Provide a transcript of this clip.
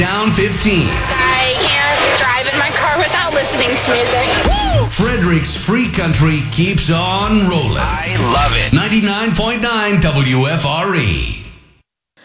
Down 15. I can't drive in my car without listening to music. Woo! Frederick's Free Country keeps on rolling. I love it. 99.9 WFRE.